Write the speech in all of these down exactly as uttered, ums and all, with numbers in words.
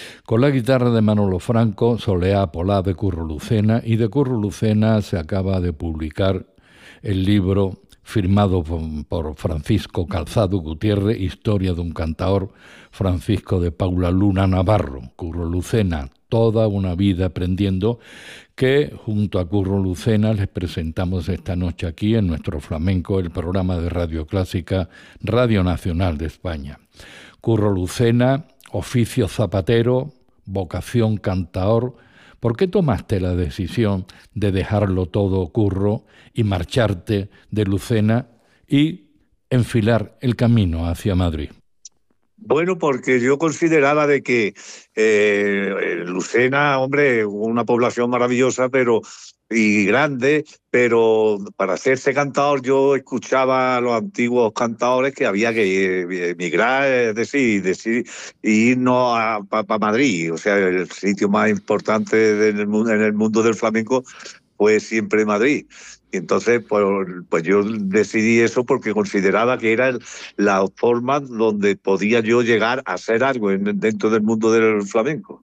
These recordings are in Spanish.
Con la guitarra de Manolo Franco, Soleá Polá de Curro Lucena, y de Curro Lucena se acaba de publicar el libro firmado por Francisco Calzado Gutiérrez, Historia de un cantaor, Francisco de Paula Luna Navarro, Curro Lucena, toda una vida aprendiendo, que junto a Curro Lucena les presentamos esta noche aquí en Nuestro Flamenco, el programa de Radio Clásica, Radio Nacional de España. Curro Lucena, oficio zapatero, vocación cantaor. ¿Por qué tomaste la decisión de dejarlo todo, Curro, y marcharte de Lucena y enfilar el camino hacia Madrid? Bueno, porque yo consideraba de que eh, Lucena, hombre, una población maravillosa, pero y grande, pero para hacerse cantador yo escuchaba a los antiguos cantadores que había que emigrar, es decir, decir irnos para pa Madrid, o sea, el sitio más importante en el, en el mundo del flamenco fue siempre Madrid. Y entonces, pues, pues yo decidí eso porque consideraba que era la forma donde podía yo llegar a hacer algo en, dentro del mundo del flamenco.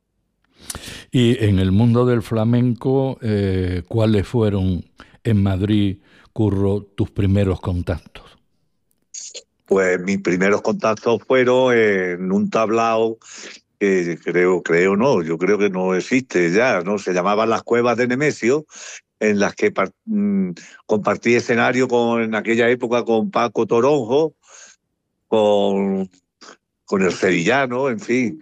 Y en el mundo del flamenco, eh, ¿cuáles fueron en Madrid, Curro, tus primeros contactos? Pues mis primeros contactos fueron en un tablao que creo, creo no, yo creo que no existe ya, ¿no? Se llamaban Las Cuevas de Nemesio, en las que mmm, compartí escenario con, en aquella época con Paco Toronjo, con, con el Sevillano, en fin.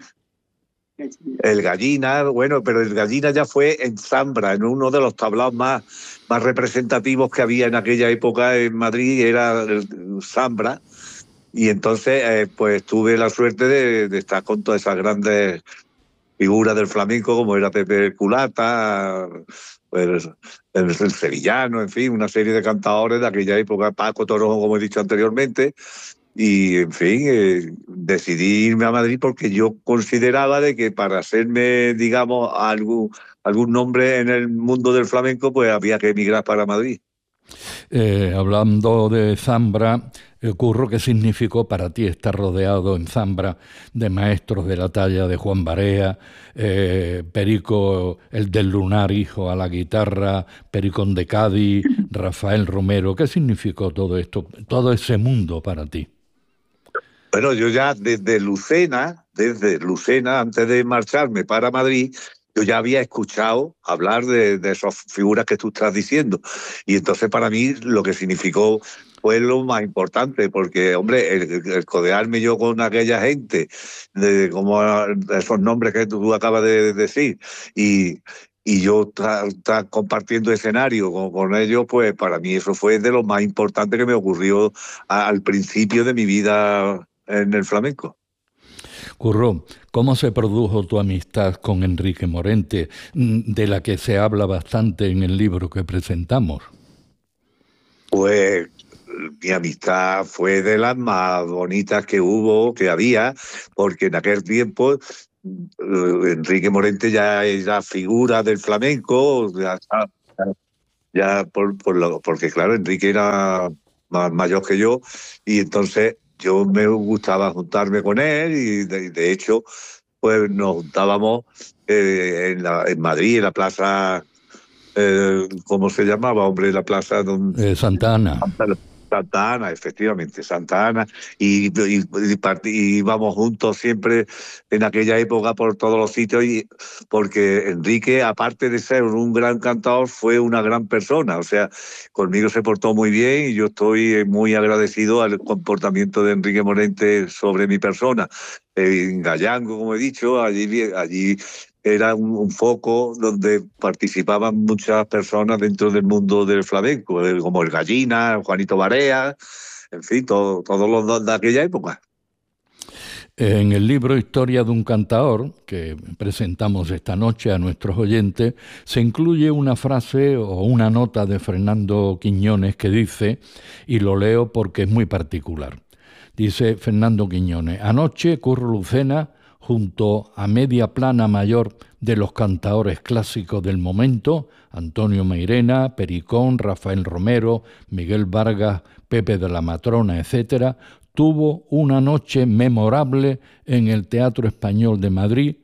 El Gallina, bueno, pero el Gallina ya fue en Zambra, en uno de los tablaos más, más representativos que había en aquella época en Madrid, era el Zambra. Y entonces, eh, pues tuve la suerte de, de estar con todas esas grandes figuras del flamenco, como era Pepe Culata, pues, el, el Sevillano, en fin, una serie de cantadores de aquella época, Paco Toronjo, como he dicho anteriormente. Y, en fin, eh, decidí irme a Madrid porque yo consideraba de que para hacerme, digamos, algún, algún nombre en el mundo del flamenco, pues había que emigrar para Madrid. Eh, hablando de Zambra, eh, Curro, ¿qué significó para ti estar rodeado en Zambra de maestros de la talla de Juan Barea, eh, Perico, el del Lunar, hijo, a la guitarra, Pericón de Cádiz, Rafael Romero? ¿Qué significó todo esto, todo ese mundo para ti? Bueno, yo ya desde Lucena, desde Lucena, antes de marcharme para Madrid, yo ya había escuchado hablar de, de esas figuras que tú estás diciendo. Y entonces para mí lo que significó fue lo más importante, porque, hombre, el, el codearme yo con aquella gente, de, como esos nombres que tú acabas de decir, y, y yo estar compartiendo escenario con, con ellos, pues para mí eso fue de lo más importante que me ocurrió a, al principio de mi vida en el flamenco. Curro, ¿cómo se produjo tu amistad con Enrique Morente, de la que se habla bastante en el libro que presentamos? Pues mi amistad fue de las más bonitas que hubo, que había, porque en aquel tiempo Enrique Morente ya era figura del flamenco, ya, ya por, por lo, porque claro, Enrique era más mayor que yo, y entonces yo me gustaba juntarme con él, y de, de hecho, pues nos juntábamos eh, en, la, en Madrid, en la plaza, eh, ¿cómo se llamaba, hombre? La plaza donde... Eh, Santa Ana. Santa Ana, efectivamente, Santa Ana, y, y, y, y íbamos juntos siempre en aquella época por todos los sitios, y porque Enrique, aparte de ser un gran cantador, fue una gran persona, o sea, conmigo se portó muy bien y yo estoy muy agradecido al comportamiento de Enrique Morente sobre mi persona. En Gallango, como he dicho, allí, allí era un, un foco donde participaban muchas personas dentro del mundo del flamenco, como el Gallina, Juanito Barea, en fin, todo, todos los de aquella época. En el libro Historia de un cantaor, que presentamos esta noche a nuestros oyentes, se incluye una frase o una nota de Fernando Quiñones que dice, y lo leo porque es muy particular, dice Fernando Quiñones: anoche Curro Lucena, junto a media plana mayor de los cantaores clásicos del momento, Antonio Mairena, Pericón, Rafael Romero, Miguel Vargas, Pepe de la Matrona, etcétera, tuvo una noche memorable en el Teatro Español de Madrid,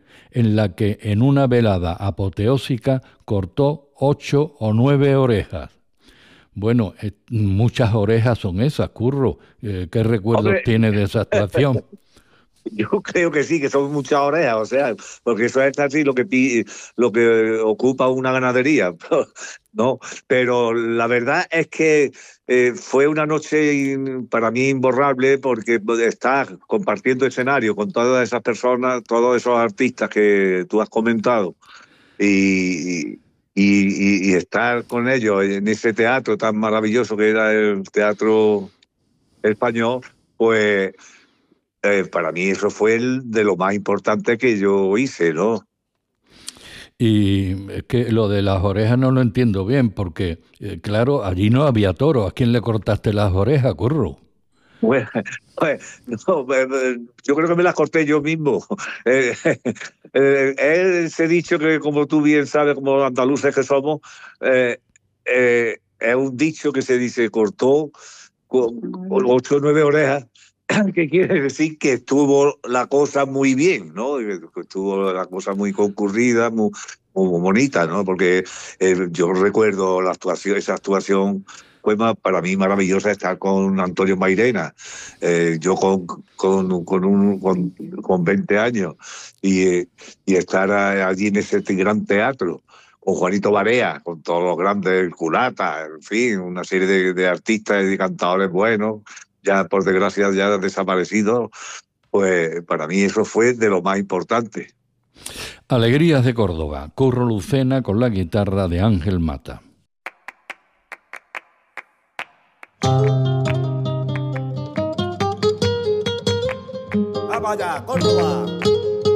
en la que en una velada apoteósica cortó ocho o nueve orejas. Bueno, eh, muchas orejas son esas, Curro. Eh, ¿Qué recuerdos Hombre, tienes de esa actuación? yo creo que sí, que son muchas orejas, o sea, porque eso es así lo que pi- lo que ocupa una ganadería, ¿no? Pero la verdad es que eh, fue una noche in- para mí imborrable, porque estar compartiendo escenario con todas esas personas, todos esos artistas que tú has comentado, y, y, y- y estar con ellos en ese teatro tan maravilloso que era el Teatro Español, pues eh, para mí eso fue el de lo más importante que yo hice, ¿no? Y es que lo de las orejas no lo entiendo bien, porque, eh, claro, allí no había toro. ¿A quién le cortaste las orejas, Curro? Bueno, pues, no, eh, eh, yo creo que me las corté yo mismo. Eh, eh, ese dicho que, como tú bien sabes, como andaluces que somos, eh, eh, es un dicho que se dice cortó con, con ocho o nueve orejas, que quiere decir que estuvo la cosa muy bien, ¿no? Que estuvo la cosa muy concurrida, muy, muy bonita, ¿no? Porque eh, yo recuerdo la actuación, esa actuación fue más, para mí maravillosa, estar con Antonio Mairena, eh, yo con, con, con, un, con, con veinte años, y, eh, y estar allí en ese gran teatro con Juanito Barea, con todos los grandes, el Culata, en fin, una serie de, de artistas y cantadores buenos, ya por desgracia ya desaparecidos, pues para mí eso fue de lo más importante. Alegrías de Córdoba, Curro Lucena con la guitarra de Ángel Mata. Vamos allá, Córdoba.